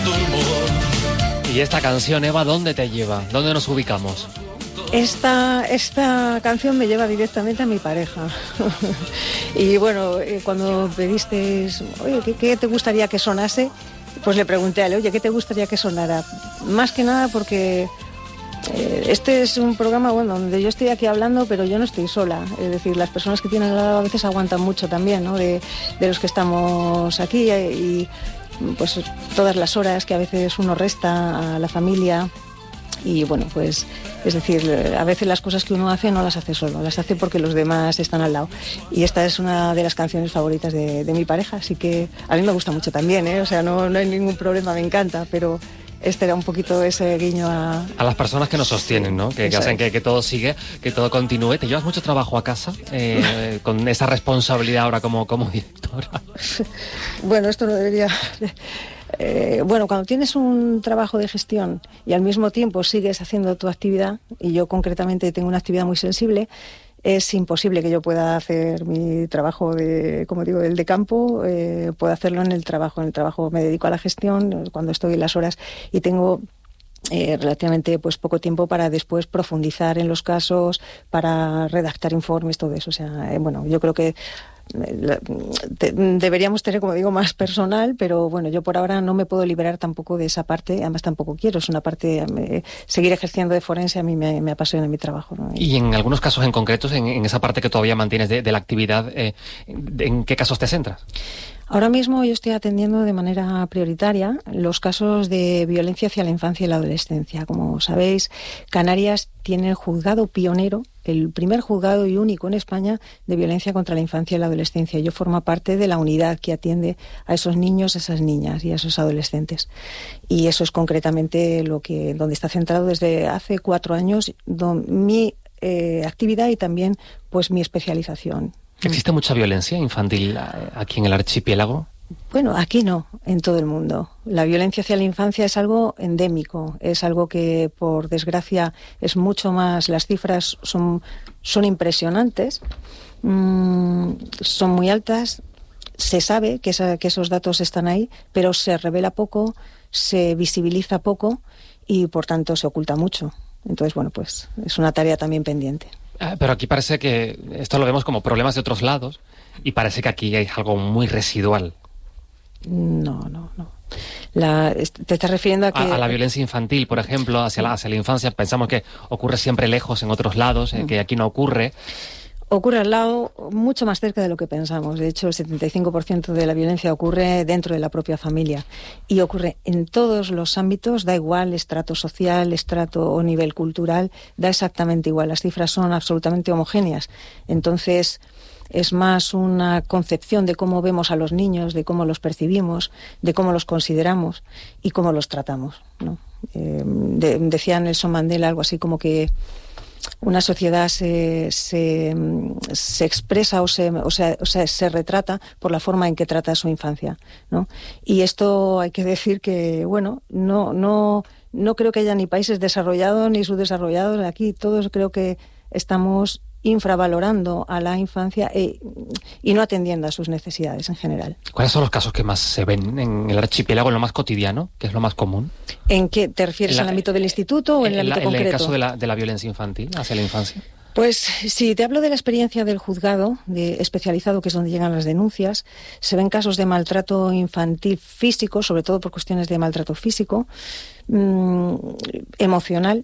Y esta canción, Eva, ¿dónde te lleva? ¿Dónde nos ubicamos? Esta canción me lleva directamente a mi pareja. Y bueno, cuando pediste, oye, ¿qué te gustaría que sonase? Pues le pregunté a él, oye, ¿qué te gustaría que sonara? Más que nada porque este es un programa, bueno, donde yo estoy aquí hablando, pero yo no estoy sola. Es decir, las personas que tienen al lado a veces aguantan mucho también, ¿no? De los que estamos aquí y pues todas las horas que a veces uno resta a la familia. Y bueno, pues es decir, a veces las cosas que uno hace no las hace solo, las hace porque los demás están al lado. Y esta es una de las canciones favoritas de mi pareja, así que a mí me gusta mucho también, ¿eh? O sea, no hay ningún problema, me encanta, pero este era un poquito ese guiño a las personas que nos sostienen, ¿no? Que hacen que todo sigue, que todo continúe. ¿Te llevas mucho trabajo a casa con esa responsabilidad ahora como directora? Bueno, esto no debería... Bueno, cuando tienes un trabajo de gestión y al mismo tiempo sigues haciendo tu actividad, y yo concretamente tengo una actividad muy sensible, es imposible que yo pueda hacer mi trabajo como digo, el de campo, puedo hacerlo en el trabajo. En el trabajo me dedico a la gestión cuando estoy en las horas y tengo relativamente pues poco tiempo para después profundizar en los casos, para redactar informes, todo eso. O sea, bueno, yo creo que deberíamos tener, como digo, más personal, pero bueno, yo por ahora no me puedo liberar tampoco de esa parte, además tampoco quiero, es una parte, seguir ejerciendo de forense a mí me apasiona mi trabajo, ¿no? Y en algunos casos en concretos, en esa parte que todavía mantienes de la actividad, ¿en qué casos te centras? Ahora mismo yo estoy atendiendo de manera prioritaria los casos de violencia hacia la infancia y la adolescencia. Como sabéis, Canarias tiene el juzgado pionero, el primer juzgado y único en España de violencia contra la infancia y la adolescencia. Yo formo parte de la unidad que atiende a esos niños, a esas niñas y a esos adolescentes. Y eso es concretamente donde está centrado desde hace 4 años mi actividad y también pues mi especialización. ¿Existe mucha violencia infantil aquí en el archipiélago? Bueno, aquí no, en todo el mundo. La violencia hacia la infancia es algo endémico, es algo que, por desgracia, es mucho más... Las cifras son impresionantes, son muy altas, se sabe que esos datos están ahí, pero se revela poco, se visibiliza poco y, por tanto, se oculta mucho. Entonces, bueno, pues es una tarea también pendiente. Pero aquí parece que esto lo vemos como problemas de otros lados y parece que aquí hay algo muy residual. No. ¿Te estás refiriendo a la violencia infantil, por ejemplo, hacia la infancia? Pensamos que ocurre siempre lejos en otros lados, que aquí no ocurre. Ocurre al lado, mucho más cerca de lo que pensamos. De hecho, el 75% de la violencia ocurre dentro de la propia familia. Y ocurre en todos los ámbitos, da igual, estrato social, estrato o nivel cultural, da exactamente igual. Las cifras son absolutamente homogéneas. Entonces, es más una concepción de cómo vemos a los niños, de cómo los percibimos, de cómo los consideramos y cómo los tratamos, ¿no? Decía Nelson Mandela algo así como que una sociedad se expresa o se retrata por la forma en que trata su infancia, ¿no? Y esto hay que decir que, bueno, no creo que haya ni países desarrollados ni subdesarrollados. Aquí todos creo que estamos infravalorando a la infancia y no atendiendo a sus necesidades en general. ¿Cuáles son los casos que más se ven en el archipiélago, en lo más cotidiano, que es lo más común? ¿En qué te refieres? ¿Al ámbito del instituto o en el ámbito concreto? En el caso de la violencia infantil hacia la infancia. Pues si te hablo de la experiencia del juzgado especializado, que es donde llegan las denuncias, se ven casos de maltrato infantil físico, sobre todo por cuestiones de maltrato físico, emocional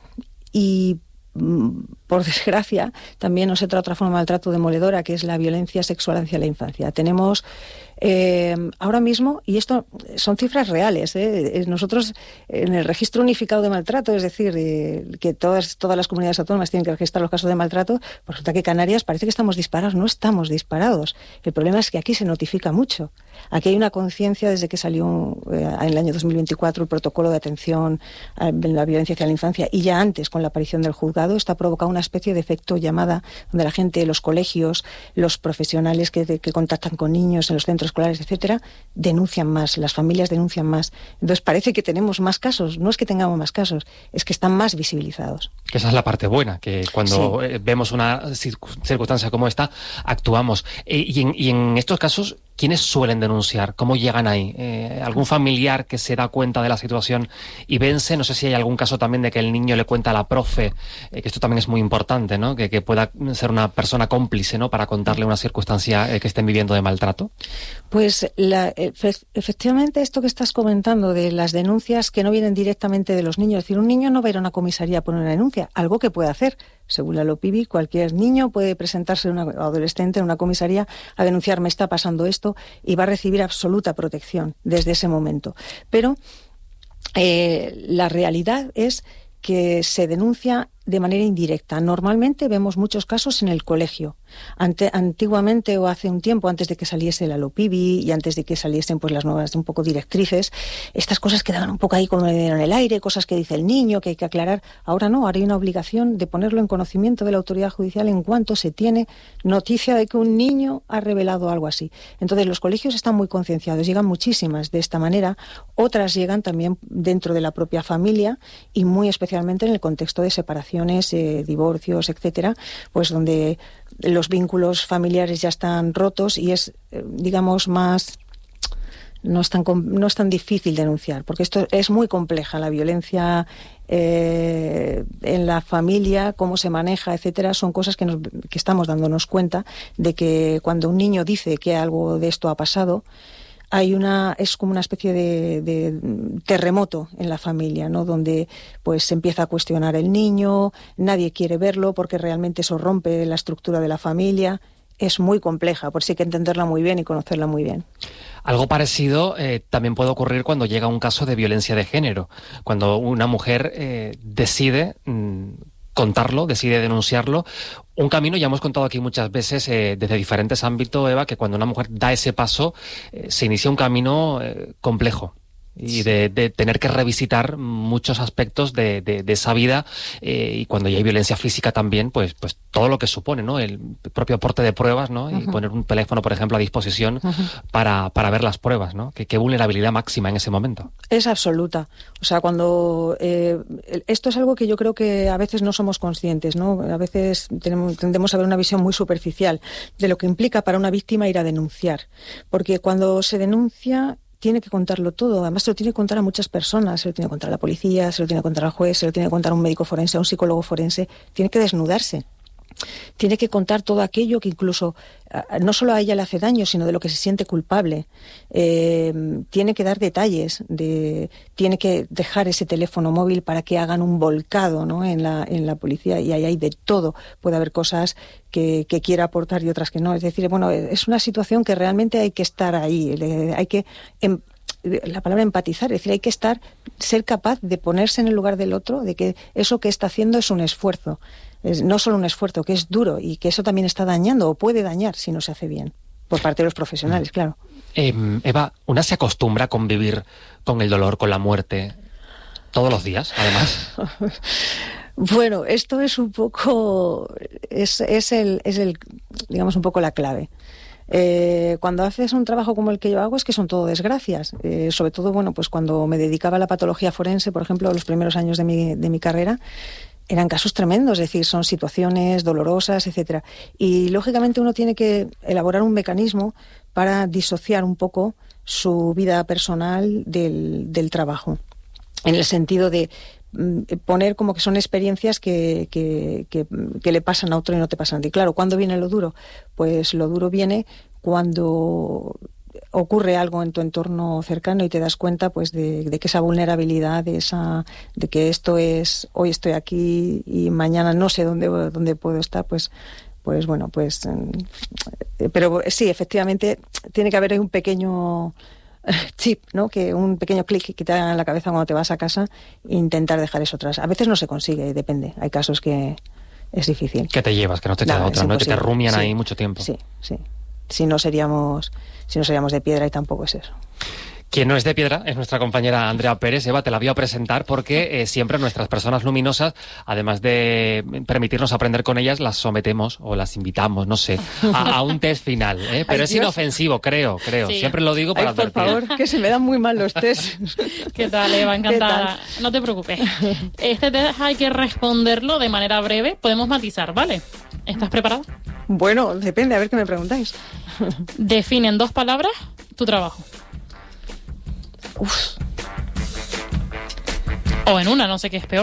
y, por desgracia, también nos entra otra forma de maltrato demoledora, que es la violencia sexual hacia la infancia. Tenemos ahora mismo, y esto son cifras reales, nosotros en el registro unificado de maltrato, es decir, que todas las comunidades autónomas tienen que registrar los casos de maltrato, pues resulta que Canarias parece que estamos disparados. No estamos disparados. El problema es que aquí se notifica mucho. Aquí hay una conciencia desde que salió en el año 2024 el protocolo de atención a la violencia hacia la infancia, y ya antes, con la aparición del juzgado, está provocado una especie de efecto llamada, donde la gente, los colegios, los profesionales que contactan con niños en los centros escolares, etcétera, denuncian más, las familias denuncian más. Entonces parece que tenemos más casos. No es que tengamos más casos, es que están más visibilizados. Que esa es la parte buena, que cuando vemos una circunstancia como esta, actuamos. Y en estos casos, ¿quiénes suelen denunciar? ¿Cómo llegan ahí? ¿Algún familiar que se da cuenta de la situación y vence? No sé si hay algún caso también de que el niño le cuenta a la profe, que esto también es muy importante, ¿no? Que pueda ser una persona cómplice, ¿no? Para contarle una circunstancia que estén viviendo de maltrato. Pues efectivamente esto que estás comentando de las denuncias que no vienen directamente de los niños, es decir, un niño no va a ir a una comisaría a poner una denuncia, algo que puede hacer. Según la LOPIBI, cualquier niño puede presentarse, adolescente, en una comisaría a denunciar: me está pasando esto, y va a recibir absoluta protección desde ese momento. Pero la realidad es que se denuncia de manera indirecta. Normalmente vemos muchos casos en el colegio. Antiguamente, o hace un tiempo, antes de que saliese la LOPIBI y antes de que saliesen pues las nuevas un poco directrices, estas cosas quedaban un poco ahí como en el aire, cosas que dice el niño, que hay que aclarar. Ahora no, ahora hay una obligación de ponerlo en conocimiento de la autoridad judicial en cuanto se tiene noticia de que un niño ha revelado algo así. Entonces los colegios están muy concienciados, llegan muchísimas de esta manera, otras llegan también dentro de la propia familia y muy especialmente en el contexto de separación, divorcios, etcétera, pues donde los vínculos familiares ya están rotos y es, digamos, más... No es tan difícil denunciar, porque esto es muy compleja. La violencia en la familia, cómo se maneja, etcétera, son cosas que estamos dándonos cuenta de que cuando un niño dice que algo de esto ha pasado, es como una especie de terremoto en la familia, ¿no? Donde pues se empieza a cuestionar el niño, nadie quiere verlo porque realmente eso rompe la estructura de la familia. Es muy compleja, por eso hay que entenderla muy bien y conocerla muy bien. Algo parecido también puede ocurrir cuando llega un caso de violencia de género, cuando una mujer decide contarlo, decide denunciarlo. Un camino, ya hemos contado aquí muchas veces desde diferentes ámbitos, Eva, que cuando una mujer da ese paso se inicia un camino complejo y de tener que revisitar muchos aspectos de esa vida, y cuando ya hay violencia física también, pues todo lo que supone, ¿no? El propio aporte de pruebas, ¿no? Y poner un teléfono, por ejemplo, a disposición para ver las pruebas, ¿no? Qué vulnerabilidad máxima en ese momento. Es absoluta. O sea, cuando esto es algo que yo creo que a veces no somos conscientes, ¿no? A veces tendemos a ver una visión muy superficial de lo que implica para una víctima ir a denunciar, porque cuando se denuncia tiene que contarlo todo. Además, se lo tiene que contar a muchas personas. Se lo tiene que contar a la policía, se lo tiene que contar al juez, se lo tiene que contar a un médico forense, a un psicólogo forense. Tiene que desnudarse. Tiene que contar todo aquello que incluso no solo a ella le hace daño, sino de lo que se siente culpable. Tiene que dar detalles, tiene que dejar ese teléfono móvil para que hagan un volcado, ¿no? en la policía, y ahí hay de todo. Puede haber cosas que quiera aportar y otras que no. Es decir, bueno, es una situación que realmente hay que estar ahí, hay que... la palabra empatizar, es decir, hay que ser capaz de ponerse en el lugar del otro, de que eso que está haciendo es un esfuerzo. No solo un esfuerzo, que es duro y que eso también está dañando o puede dañar si no se hace bien, por parte de los profesionales, claro. Eva, ¿una se acostumbra a convivir con el dolor, con la muerte, todos los días, además? Bueno, esto es un poco... es digamos, un poco la clave. Cuando haces un trabajo como el que yo hago, es que son todo desgracias. Sobre todo, bueno, pues cuando me dedicaba a la patología forense, por ejemplo, los primeros años de mi carrera, eran casos tremendos, es decir, son situaciones dolorosas, etcétera. Y lógicamente uno tiene que elaborar un mecanismo para disociar un poco su vida personal del trabajo, en el sentido de poner como que son experiencias que le pasan a otro y no te pasan a ti. Claro, ¿cuándo viene lo duro? Pues lo duro viene cuando ocurre algo en tu entorno cercano y te das cuenta pues de que esa vulnerabilidad, de que esto es, hoy estoy aquí y mañana no sé dónde puedo estar, pues bueno, pero sí, efectivamente tiene que haber ahí un pequeño chip, ¿no? Un pequeño clic que te haga en la cabeza cuando te vas a casa e intentar dejar eso atrás. A veces no se consigue, depende. Hay casos que es difícil. Que te llevas, que no te queda otra, ¿no? Que te rumian ahí mucho tiempo. Sí. Si no seríamos de piedra y tampoco es eso. Quien no es de piedra es nuestra compañera Andrea Pérez. Eva, te la voy a presentar porque siempre nuestras personas luminosas, además de permitirnos aprender con ellas, las sometemos o las invitamos, no sé, a un test final. Pero es inofensivo, creo. Sí. Siempre lo digo para advertir. Por favor, que se me dan muy mal los tests. ¿Qué tal, Eva? Encantada. No te preocupes. Este test hay que responderlo de manera breve. Podemos matizar, ¿vale? ¿Estás preparada? Bueno, depende, a ver qué me preguntáis. Define en 2 palabras tu trabajo. Uf. O en una, no sé qué es peor.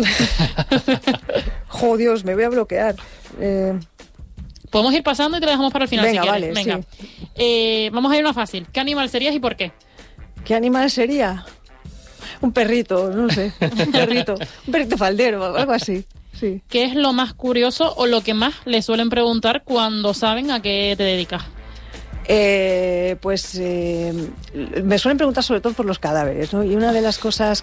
¡Jo, Dios! Me voy a bloquear. Podemos ir pasando y te la dejamos para el final. Venga, si quieres. vale, Venga. Sí. Vamos a ir a una fácil. ¿Qué animal serías y por qué? ¿Qué animal sería? Un perrito, no sé. Un perrito faldero o algo así. Sí. ¿Qué es lo más curioso o lo que más le suelen preguntar cuando saben a qué te dedicas? Me suelen preguntar sobre todo por los cadáveres, ¿no? Y una de las cosas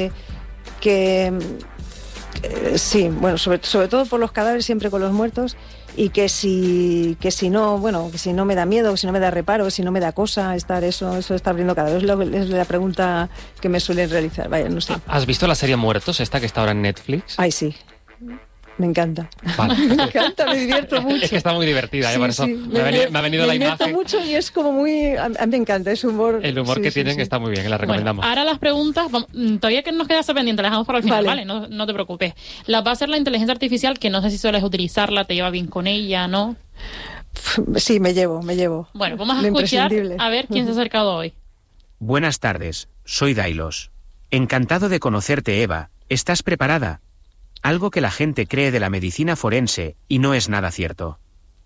sí, bueno, sobre todo por los cadáveres, siempre con los muertos, y que si no me da miedo, que si no me da reparo, que si no me da cosa eso de estar abriendo cadáveres, es la pregunta que me suelen realizar. Vaya, no sé. ¿Has visto la serie Muertos, esta que está ahora en Netflix? Ay, sí. Me encanta. Vale. Me encanta, me divierto mucho. Es que está muy divertida, por eso sí. me ha venido la imagen. Me divierto mucho y es como muy... A mí me encanta, es humor. El humor que tienen está muy bien, la recomendamos. Bueno, ahora las preguntas, todavía que nos queda pendiente, las dejamos para el final, ¿vale? No te preocupes. Las va a hacer la inteligencia artificial, que no sé si sueles utilizarla, te lleva bien con ella, ¿no? Sí, me llevo. Bueno, vamos a escuchar a ver quién se ha acercado hoy. Buenas tardes, soy Dailos. Encantado de conocerte, Eva. ¿Estás preparada? Algo que la gente cree de la medicina forense y no es nada cierto.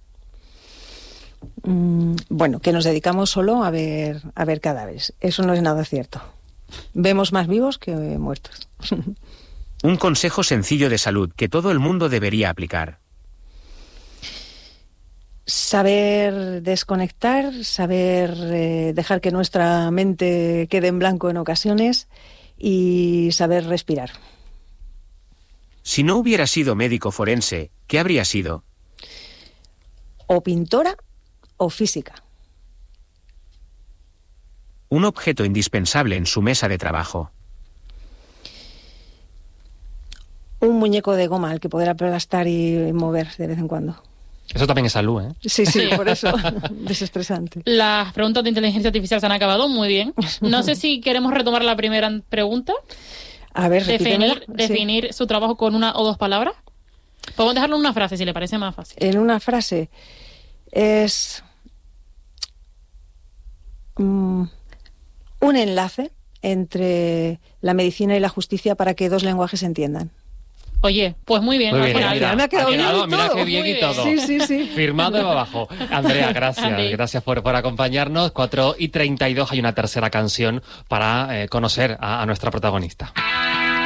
Bueno, que nos dedicamos solo a ver cadáveres. Eso no es nada cierto. Vemos más vivos que muertos. Un consejo sencillo de salud que todo el mundo debería aplicar. Saber desconectar, saber dejar que nuestra mente quede en blanco en ocasiones y saber respirar. Si no hubiera sido médico forense, ¿qué habría sido? O pintora o física. Un objeto indispensable en su mesa de trabajo. Un muñeco de goma al que poder aplastar y mover de vez en cuando. Eso también es salud, ¿eh? Sí, por eso. Desestresante. Las preguntas de inteligencia artificial se han acabado, muy bien. No sé si queremos retomar la primera pregunta. A ver, definir su trabajo con 1 o 2 palabras. Podemos dejarlo en una frase, si le parece más fácil. En una frase es un enlace entre la medicina y la justicia para que 2 lenguajes se entiendan. Oye, pues muy bien. Muy bien, me ha quedado bien y todo. Mira qué bien y todo. Sí. Firmado abajo. Andrea, gracias por acompañarnos. 4:32, hay una tercera canción para conocer a nuestra protagonista.